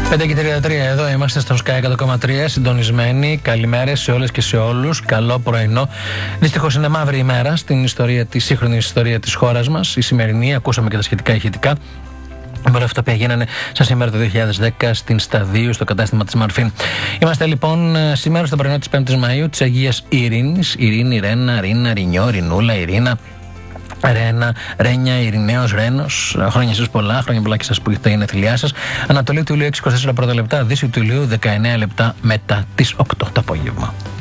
5:33 εδώ είμαστε στο Sky 100,3 συντονισμένοι. Καλημέρες σε όλες και σε όλους. Καλό πρωινό. Δυστυχώς είναι μαύρη ημέρα στην ιστορία, τη σύγχρονη ιστορία της χώρας μας. Η σημερινή, ακούσαμε και τα σχετικά ηχητικά. Με όλα αυτά που έγιναν σαν σήμερα το 2010 στην Σταδίου, στο κατάστημα της Μαρφίν. Είμαστε λοιπόν σήμερα στο πρωινό της 5ης Μαΐου της Αγίας Ειρήνης. Ειρήνη, Ρένα, Ρίνα, Ρινιό, Ρινούλα, Ειρήνα. Ρένα, Ρένια, Ειρηναίος, Ρένος. Χρόνια σας πολλά, χρόνια πολλά και σας που έχετε γενέθλιά σας. Ανατολή του Ηλίου 6:24 πρώτα λεπτά, Δύση του Ηλίου 19 λεπτά μετά τις 8 το απόγευμα.